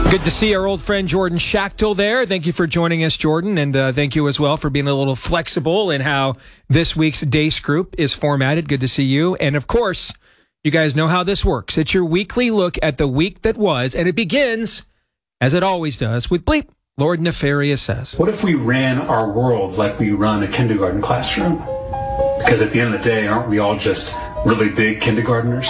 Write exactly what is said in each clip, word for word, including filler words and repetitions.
Good to see our old friend Jordan Schachtel there. Thank you for joining us, Jordan, and uh, thank you as well for being a little flexible in how this week's Deace Group is formatted. Good to see you. And of course, you guys know how this works. It's your weekly look at the week that was, and it begins, as it always does, with Bleep. Lord Nefarious says. What if we ran our world like we run a kindergarten classroom? Because at the end of the day, aren't we all just really big kindergartners?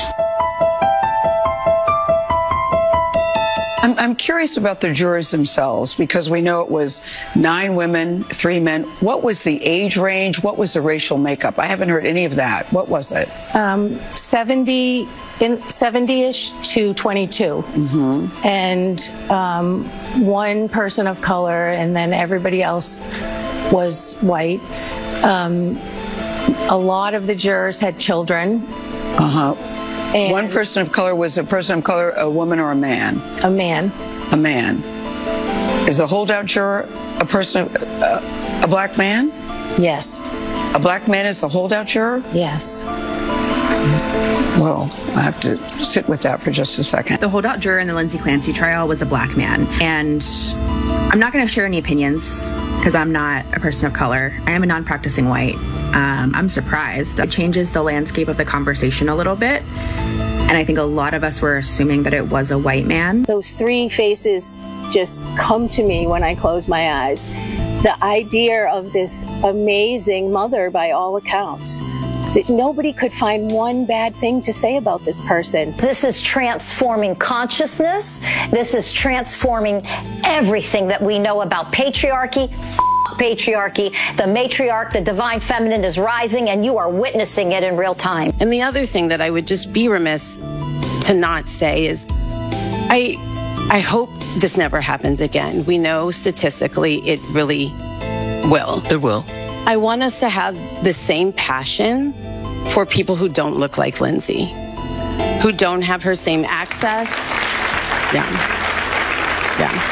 I'm, I'm curious about the jurors themselves, because we know it was nine women, three men. What was the age range? What was the racial makeup? I haven't heard any of that. What was it? Um, seventy in seventy-ish to twenty-two, Mm-hmm. and um, one person of color, and then everybody else was white. Um, a lot of the jurors had children. Uh huh. And One person of color was a person of color, a woman or a man? a man. A man. Is a holdout juror a person, of, uh, a black man? Yes. A black man is a holdout juror? Yes. Well, I have to sit with that for just a second. The holdout juror in the Lindsay Clancy trial was a black man, and I'm not going to share any opinions because I'm not a person of color. I am a non-practicing white. Um, I'm surprised. It changes the landscape of the conversation a little bit, and I think a lot of us were assuming that it was a white man. Those three faces just come to me when I close my eyes. The idea of this amazing mother, by all accounts, that nobody could find one bad thing to say about this person. This is transforming consciousness. This is transforming everything that we know about patriarchy. F- patriarchy. The matriarch, the divine feminine is rising, and you are witnessing it in real time. And the other thing that I would just be remiss to not say is I I hope this never happens again. We know statistically it really will. It will. I want us to have the same passion for people who don't look like Lindsay, who don't have her same access. Yeah. Yeah.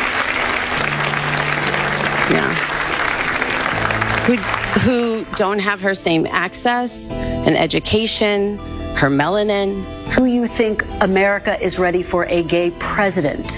Yeah. Who, who don't have her same access and education, her melanin. Do you think America is ready for a gay president?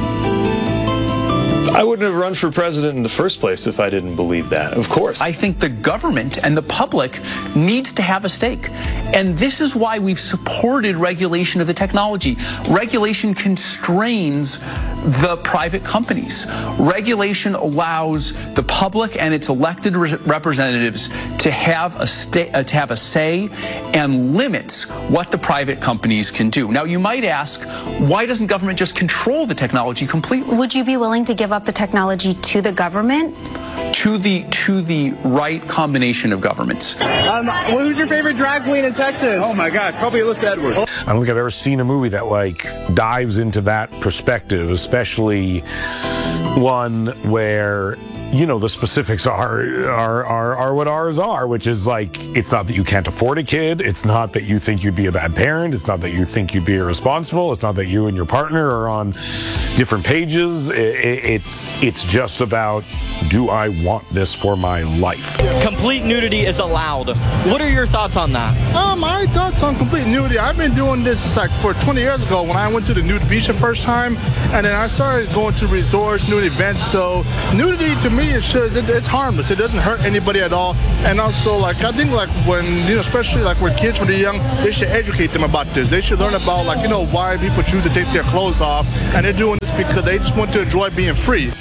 I wouldn't have run for president in the first place if I didn't believe that, of course. I think the government and the public needs to have a stake. And this is why we've supported regulation of the technology. Regulation constrains the private companies. Regulation allows the public and its elected re- representatives to have a sta- uh, to have a say and limits what the private companies can do. Now, you might ask, why doesn't government just control the technology completely? Would you be willing to give up the technology to the government? To the to the right combination of governments. Um, who's your favorite drag queen in Texas? Oh my God, probably Alyssa Edwards. I don't think I've ever seen a movie that like dives into that perspective, especially one where, you know, the specifics are, are are are what ours are, which is like, it's not that you can't afford a kid, it's not that you think you'd be a bad parent, it's not that you think you'd be irresponsible, it's not that you and your partner are on different pages, it's it's just about, do I want this for my life? Complete nudity is allowed. What are your thoughts on that? Uh, my thoughts on complete nudity, I've been doing this like for twenty years ago when I went to the nude beach the first time, and then I started going to resorts, nude events. So nudity to me is just, it, it's harmless. It doesn't hurt anybody at all. And also, like, I think like when, you know, especially like when kids, when they're young, they should educate them about this. They should learn about, like, you know, why people choose to take their clothes off, and they're doing this because they just want to enjoy being free.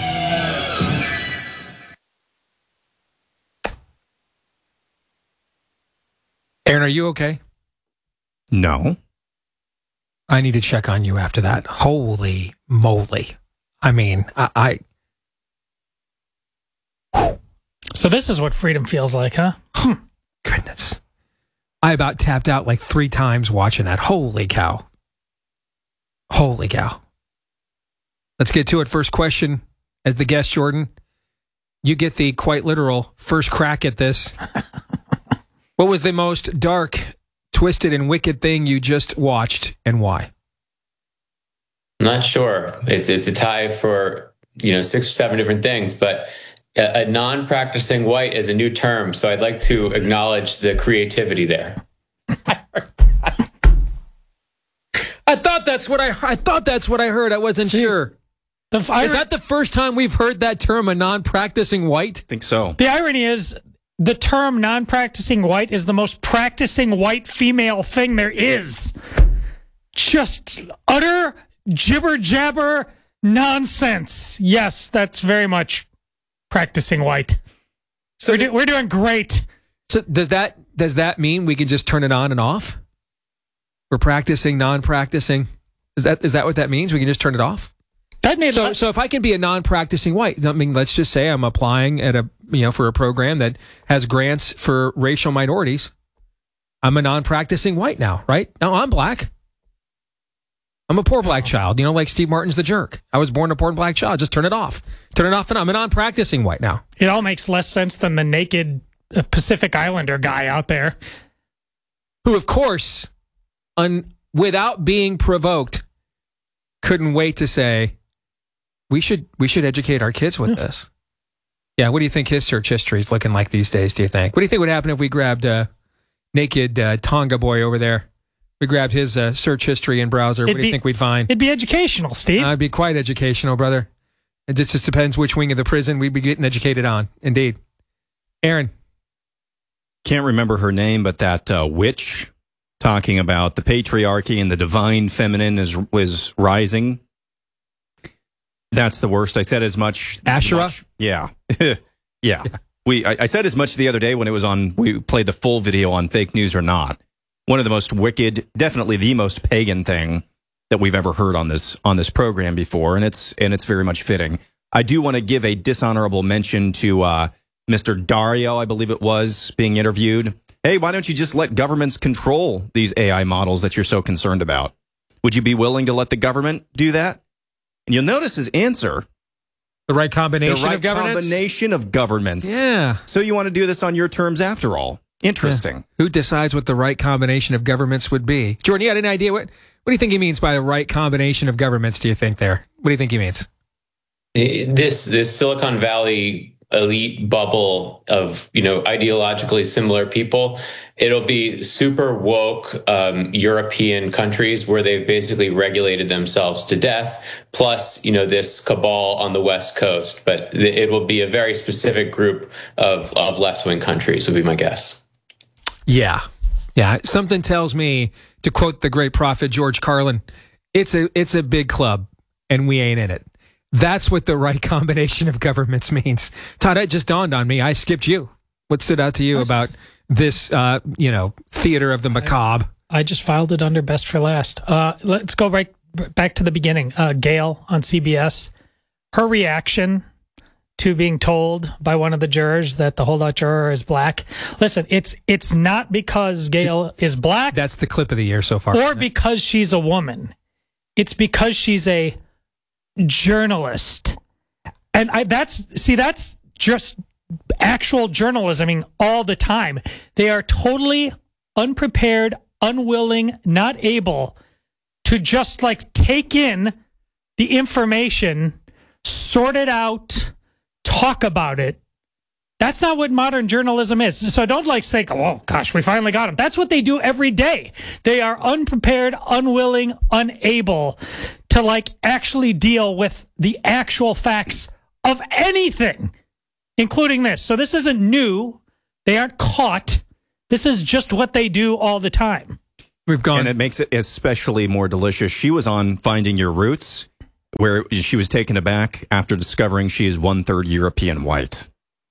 Aaron, are you okay? No. I need to check on you after that. Holy moly. I mean, I... I... So this is what freedom feels like, huh? Goodness. I about tapped out like three times watching that. Holy cow. Holy cow. Let's get to it. First question. As the guest, Jordan, you get the quite literal first crack at this. What was the most dark, twisted, and wicked thing you just watched, and why? I'm not sure. It's it's a tie for, you know, six or seven different things, but a, a non-practicing white is a new term, so I'd like to acknowledge the creativity there. I thought that's what I I thought that's what I heard. I wasn't sure. The ir- is that the first time we've heard that term, a non-practicing white? I think so. The irony is, the term non-practicing white is the most practicing white female thing there is. Just utter jibber-jabber nonsense. Yes, that's very much practicing white. So we're, do- we're doing great. So does that does that mean we can just turn it on and off? We're practicing, non-practicing. Is that is that what that means? We can just turn it off? That made so so if I can be a non-practicing white, I mean, let's just say I'm applying at a you know for a program that has grants for racial minorities. I'm a non-practicing white now, right? No, I'm black. I'm a poor black child, you know, like Steve Martin's The Jerk. I was born a poor black child. Just turn it off. Turn it off, and I'm a non-practicing white now. It all makes less sense than the naked Pacific Islander guy out there, who, of course, un- without being provoked, couldn't wait to say, "We should we should educate our kids with yes. this." Yeah, what do you think his search history is looking like these days? Do you think? What do you think would happen if we grabbed uh, naked uh, Tonga boy over there? We grabbed his uh, search history and browser. It'd what do you be, think we'd find? It'd be educational, Steve. Uh, it'd be quite educational, brother. It just, just depends which wing of the prison we'd be getting educated on. Indeed. Aaron. Can't remember her name, but that uh, witch talking about the patriarchy and the divine feminine is was rising. That's the worst. I said as much. Asherah? Much, yeah. yeah. yeah. We. I, I said as much the other day when it was on, we played the full video on Fake News or Not. One of the most wicked, definitely the most pagan thing that we've ever heard on this on this program before, and it's and it's very much fitting. I do want to give a dishonorable mention to uh, Mister Dario, I believe it was, being interviewed. Hey, why don't you just let governments control these A I models that you're so concerned about? Would you be willing to let the government do that? And you'll notice his answer. The right combination the right of governments? combination of governments. Yeah. So you want to do this on your terms after all. Interesting. Yeah. Who decides what the right combination of governments would be? Jordan, you had any idea? What What do you think he means by the right combination of governments, do you think there? What do you think he means? This this Silicon Valley elite bubble of, you know, ideologically similar people, it'll be super woke um, European countries where they've basically regulated themselves to death, plus, you know, this cabal on the West Coast. But it will be a very specific group of, of left-wing countries, would be my guess. Yeah. Yeah. Something tells me, to quote the great prophet George Carlin, it's a it's a big club and we ain't in it. That's what the right combination of governments means. Todd, it just dawned on me. I skipped you. What stood out to you just, about this, uh, you know, theater of the macabre? I, I just filed it under best for last. Uh, let's go right back to the beginning. Uh, Gail on C B S, her reaction to being told by one of the jurors that the holdout juror is black. Listen, it's it's not because Gail is black. That's the clip of the year so far. Or because she's a woman. It's because she's a journalist. And I that's see that's just actual journalism all the time. They are totally unprepared, unwilling, not able to just like take in the information, sort it out, talk about it. That's not what modern journalism is. So don't like say, oh gosh, we finally got him. That's what they do every day. They are unprepared, unwilling, unable to like actually deal with the actual facts of anything, including this. So this isn't new. They aren't caught. This is just what they do all the time. We've gone. And it makes it especially more delicious. She was on Finding Your Roots, where she was taken aback after discovering she is one-third European white.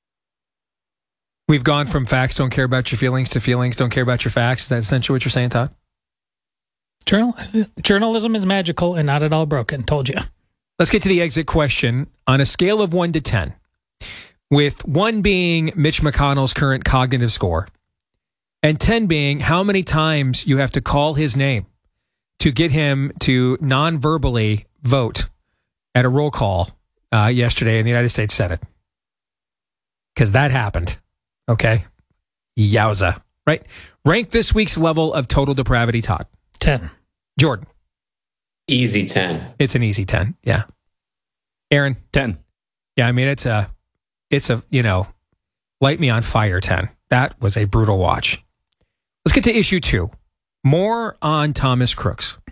We've gone from facts don't care about your feelings to feelings don't care about your facts. Is that essentially what you're saying, Todd? Journal, journalism is magical and not at all broken. Told you. Let's get to the exit question. On a scale of one to ten, with one being Mitch McConnell's current cognitive score, and ten being how many times you have to call his name to get him to non-verbally vote at a roll call uh, yesterday in the United States Senate. Because that happened. Okay. Yowza. Right? Rank this week's level of total depravity, Todd. ten. Jordan. Easy ten. It's an easy ten. Yeah. Aaron. ten. Yeah, I mean, it's a, it's a, you know, light me on fire ten. That was a brutal watch. Let's get to issue two. More on Thomas Crooks.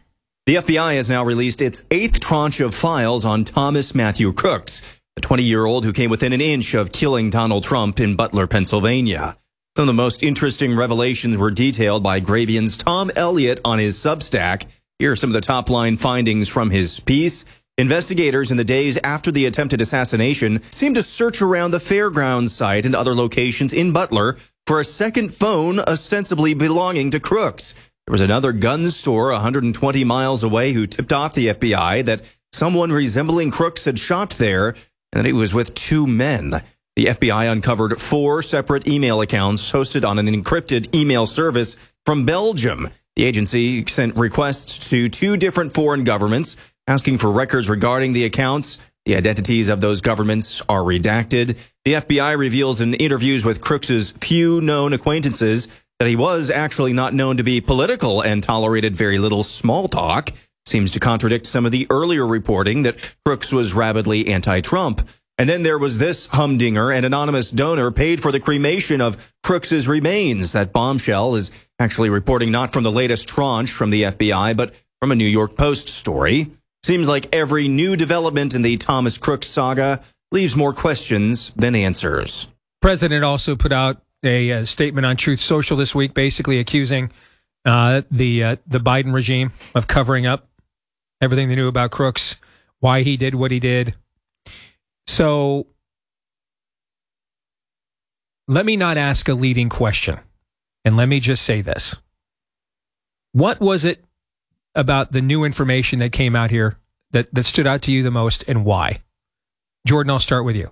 The F B I has now released its eighth tranche of files on Thomas Matthew Crooks, the twenty-year-old who came within an inch of killing Donald Trump in Butler, Pennsylvania. Some of the most interesting revelations were detailed by Grabian's Tom Elliott on his Substack. Here are some of the top-line findings from his piece. Investigators in the days after the attempted assassination seemed to search around the fairgrounds site and other locations in Butler for a second phone ostensibly belonging to Crooks. There was another gun store one hundred twenty miles away who tipped off the F B I that someone resembling Crooks had shot there and that he was with two men. The F B I uncovered four separate email accounts hosted on an encrypted email service from Belgium. The agency sent requests to two different foreign governments asking for records regarding the accounts. The identities of those governments are redacted. The F B I reveals in interviews with Crooks's few known acquaintances that he was actually not known to be political and tolerated very little small talk. Seems to contradict some of the earlier reporting that Crooks was rabidly anti-Trump. And then there was this humdinger. An anonymous donor paid for the cremation of Crooks's remains. That bombshell is actually reporting not from the latest tranche from the F B I, but from a New York Post story. Seems like every new development in the Thomas Crooks saga leaves more questions than answers. President also put out a, a statement on Truth Social this week, basically accusing uh, the uh, the Biden regime of covering up everything they knew about Crooks, why he did what he did. So let me not ask a leading question, and let me just say this. What was it about the new information that came out here that, that stood out to you the most, and why? Jordan, I'll start with you.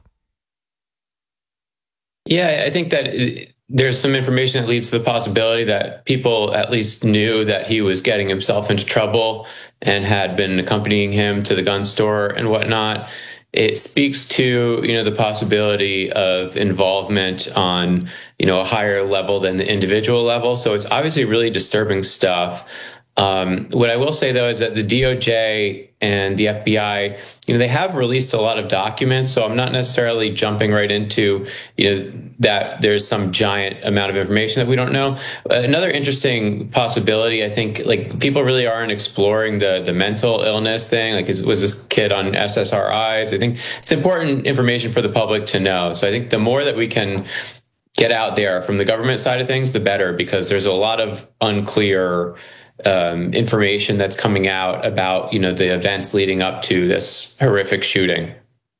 Yeah, I think that it, there's some information that leads to the possibility that people at least knew that he was getting himself into trouble and had been accompanying him to the gun store and whatnot. It speaks to, you know, the possibility of involvement on, you know, a higher level than the individual level. So it's obviously really disturbing stuff. Um, what I will say, though, is that the D O J and the F B I, you know, they have released a lot of documents. So I'm not necessarily jumping right into, you know, that there's some giant amount of information that we don't know. Another interesting possibility, I think, like people really aren't exploring the the mental illness thing. Like, is, was this kid on S S R Is? I think it's important information for the public to know. So I think the more that we can get out there from the government side of things, the better, because there's a lot of unclear Um, information that's coming out about, you know, the events leading up to this horrific shooting.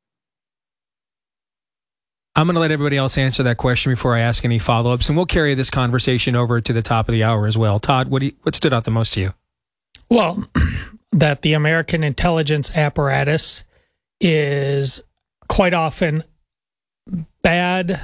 I'm going to let everybody else answer that question before I ask any follow-ups, and we'll carry this conversation over to the top of the hour as well. Todd, what do you, what stood out the most to you? Well, that the American intelligence apparatus is quite often bad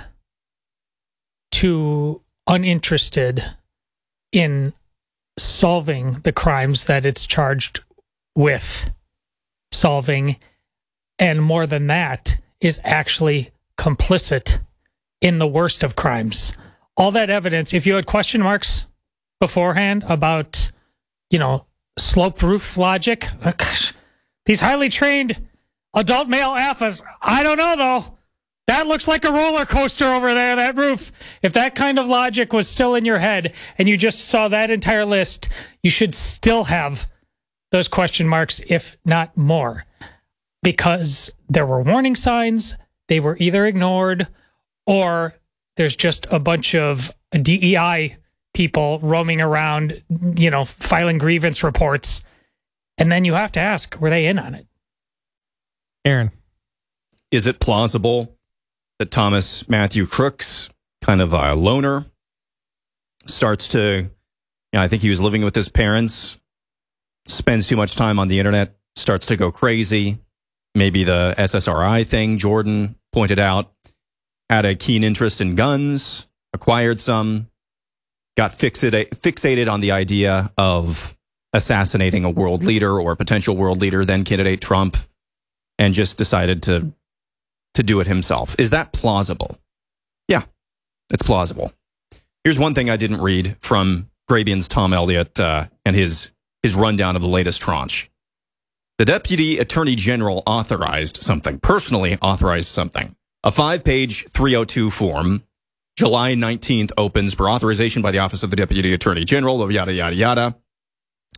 to uninterested in solving the crimes that it's charged with solving, and more than that, is actually complicit in the worst of crimes. All that evidence, if you had question marks beforehand about, you know, slope roof logic, oh gosh, these highly trained adult male alphas, I don't know though. That looks like a roller coaster over there, that roof. If that kind of logic was still in your head and you just saw that entire list, you should still have those question marks, if not more, because there were warning signs. They were either ignored, or there's just a bunch of D E I people roaming around, you know, filing grievance reports. And then you have to ask, were they in on it? Aaron. Is it plausible that Thomas Matthew Crooks, kind of a loner, starts to, you know, I think he was living with his parents, spends too much time on the internet, starts to go crazy. Maybe the S S R I thing Jordan pointed out, had a keen interest in guns, acquired some, got fixated, fixated on the idea of assassinating a world leader or a potential world leader, then candidate Trump, and just decided to to do it himself. Is that plausible? Yeah, it's plausible. Here's one thing I didn't read from Grabian's Tom Elliott uh, and his, his rundown of the latest tranche. The Deputy Attorney General authorized something, personally authorized something. A five-page three oh two form, July nineteenth, opens for authorization by the Office of the Deputy Attorney General, yada, yada, yada.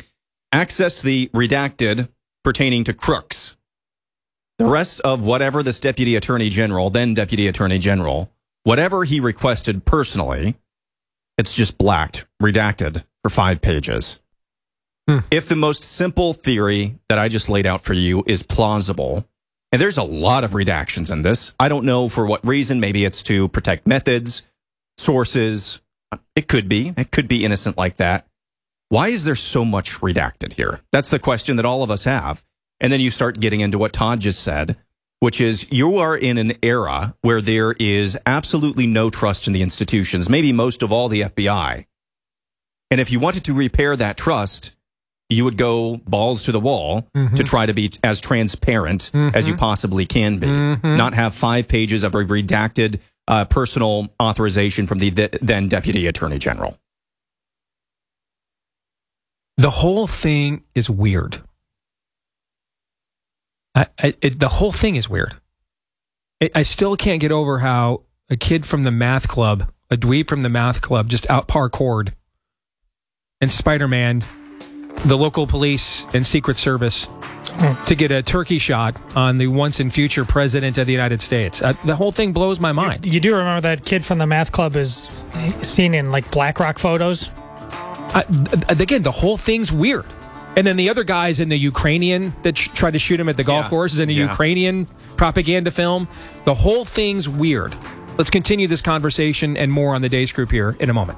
access the redacted pertaining to crooks. The rest of whatever this Deputy Attorney General, then Deputy Attorney General, whatever he requested personally, it's just blacked, redacted for five pages. Hmm. If the most simple theory that I just laid out for you is plausible, and there's a lot of redactions in this, I don't know for what reason. Maybe it's to protect methods, sources. It could be. It could be innocent like that. Why is there so much redacted here? That's the question that all of us have. And then you start getting into what Todd just said, which is you are in an era where there is absolutely no trust in the institutions, maybe most of all the F B I. And if you wanted to repair that trust, you would go balls to the wall mm-hmm. to try to be as transparent mm-hmm. as you possibly can be. Mm-hmm. Not have five pages of a redacted uh, personal authorization from the th- then Deputy Attorney General. The whole thing is weird. I, I, it, the whole thing is weird. I, I still can't get over how a kid from the math club, a dweeb from the math club, just out parkoured, and Spider-Man, the local police and Secret Service, mm. to get a turkey shot on the once and future president of the United States. Uh, the whole thing blows my mind. You, you do remember that kid from the math club is seen in like BlackRock photos? Uh, again, the whole thing's weird. And then the other guys in the Ukrainian that sh- tried to shoot him at the golf yeah. course is in a yeah. Ukrainian propaganda film. The whole thing's weird. Let's continue this conversation and more on the Day Scoop here in a moment.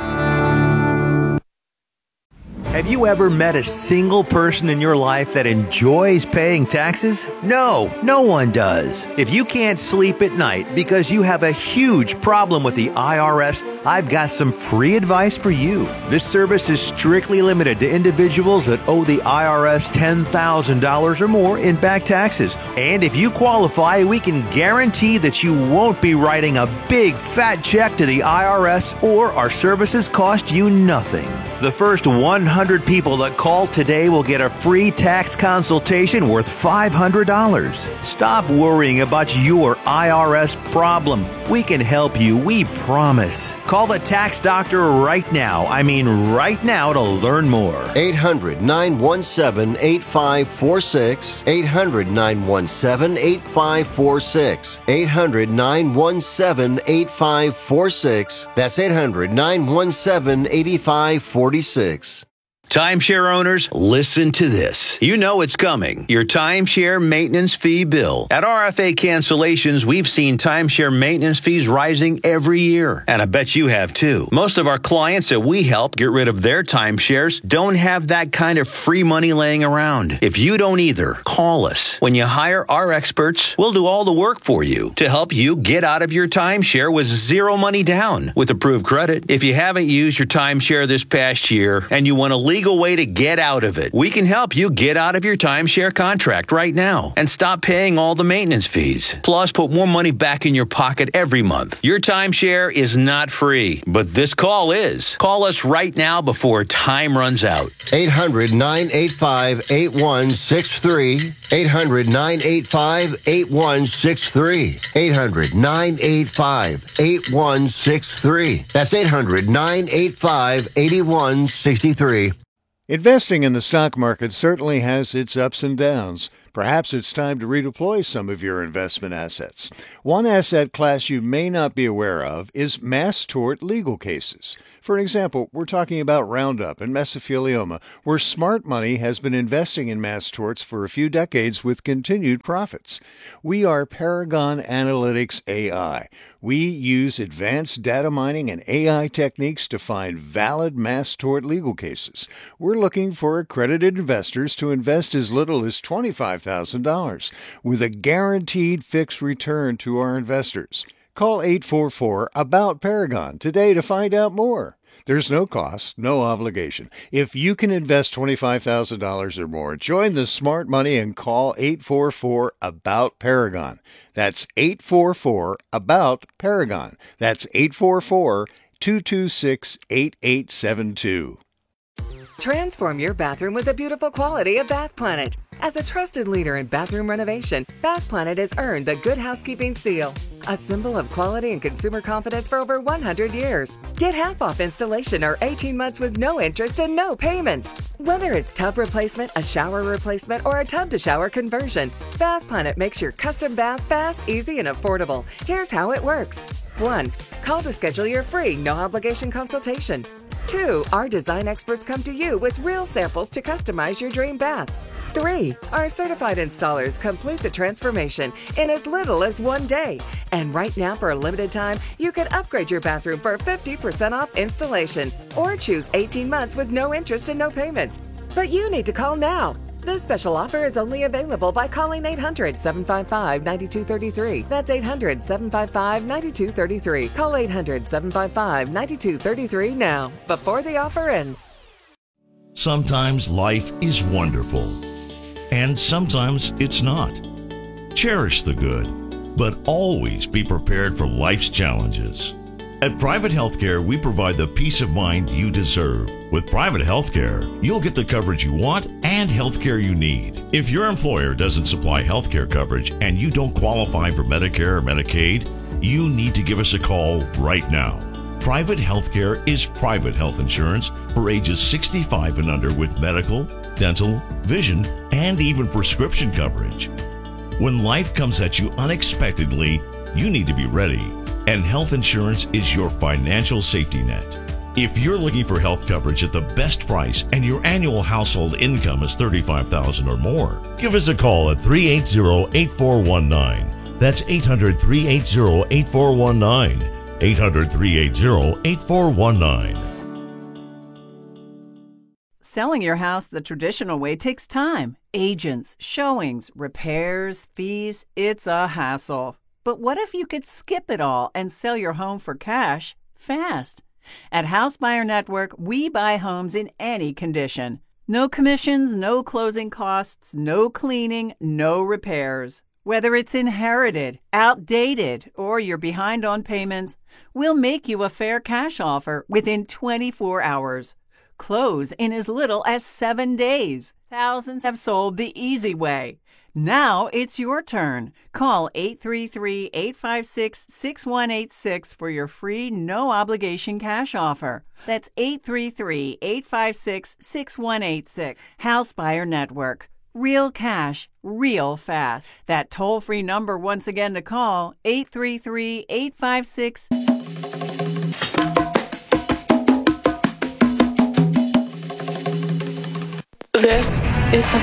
Have you ever met a single person in your life that enjoys paying taxes? No, no one does. If you can't sleep at night because you have a huge problem with the I R S, I've got some free advice for you. This service is strictly limited to individuals that owe the I R S ten thousand dollars or more in back taxes. And if you qualify, we can guarantee that you won't be writing a big fat check to the I R S, or our services cost you nothing. The first one hundred people that call today will get a free tax consultation worth five hundred dollars. Stop worrying about your I R S problem. We can help you, we promise. Call the tax doctor right now. I mean right now to learn more. eight hundred, nine one seven, eight five four six. eight hundred, nine one seven, eight five four six. eight hundred, nine one seven, eight five four six. That's eight hundred, nine one seven, eight five four six. Timeshare owners, listen to this. You know it's coming. Your timeshare maintenance fee bill. At R F A Cancellations, we've seen timeshare maintenance fees rising every year. And I bet you have too. Most of our clients that we help get rid of their timeshares don't have that kind of free money laying around. If you don't either, call us. When you hire our experts, we'll do all the work for you to help you get out of your timeshare with zero money down with approved credit. If you haven't used your timeshare this past year and you want to leave legal way to get out of it. We can help you get out of your timeshare contract right now and stop paying all the maintenance fees. Plus, put more money back in your pocket every month. Your timeshare is not free, but this call is. Call us right now before time runs out. eight hundred, nine eight five, eight one six three. eight hundred, nine eight five, eight one six three. eight hundred, nine eight five, eight one six three. That's eight hundred, nine eight five, eight one six three. Investing in the stock market certainly has its ups and downs. Perhaps it's time to redeploy some of your investment assets. One asset class you may not be aware of is mass tort legal cases. For an example, we're talking about Roundup and mesothelioma, where smart money has been investing in mass torts for a few decades with continued profits. We are Paragon Analytics A I. We use advanced data mining and A I techniques to find valid mass tort legal cases. We're looking for accredited investors to invest as little as twenty-five thousand dollars, with a guaranteed fixed return to our investors. Call eight four four, A B O U T, Paragon today to find out more. There's no cost, no obligation. If you can invest twenty-five thousand dollars or more, join the smart money and call eight four four, A B O U T, Paragon. That's eight four four, A B O U T, Paragon. That's eight four four, two two six, eight eight seven two. Transform your bathroom with the beautiful quality of Bath Planet. As a trusted leader in bathroom renovation, Bath Planet has earned the Good Housekeeping seal, a symbol of quality and consumer confidence for over one hundred years. Get half off installation or eighteen months with no interest and no payments. Whether it's tub replacement, a shower replacement, or a tub-to-shower conversion, Bath Planet makes your custom bath fast, easy, and affordable. Here's how it works. one. Call to schedule your free, no-obligation consultation. two. Our design experts come to you with real samples to customize your dream bath. three. Our certified installers complete the transformation in as little as one day. And right now, for a limited time, you can upgrade your bathroom for fifty percent off installation or choose eighteen months with no interest and no payments. But you need to call now. This special offer is only available by calling eight hundred, seven five five, nine two three three. That's eight hundred, seven five five, nine two three three. Call eight hundred, seven five five, nine two three three now, before the offer ends. Sometimes life is wonderful, and sometimes it's not. Cherish the good, but always be prepared for life's challenges. At Private Healthcare, we provide the peace of mind you deserve. With Private Healthcare, you'll get the coverage you want and healthcare you need. If your employer doesn't supply healthcare coverage and you don't qualify for Medicare or Medicaid, you need to give us a call right now. Private Healthcare is private health insurance for ages sixty-five and under with medical, dental, vision, and even prescription coverage. When life comes at you unexpectedly, you need to be ready. And health insurance is your financial safety net. If you're looking for health coverage at the best price and your annual household income is thirty-five thousand dollars or more, give us a call at three eight zero, eight four one nine. That's eight hundred, three eight zero, eight four one nine. eight hundred, three eight zero, eight four one nine. Selling your house the traditional way takes time. Agents, showings, repairs, fees. It's a hassle. But what if you could skip it all and sell your home for cash fast? At House Buyer Network, we buy homes in any condition. No commissions, no closing costs, no cleaning, no repairs. Whether it's inherited, outdated, or you're behind on payments, we'll make you a fair cash offer within twenty-four hours. Close in as little as seven days. Thousands have sold the easy way. Now it's your turn. Call eight three three, eight five six, six one eight six for your free no-obligation cash offer. That's eight three three, eight five six, six one eight six. House Buyer Network. Real cash, real fast. That toll-free number once again to call, eight three three, eight five six. This is the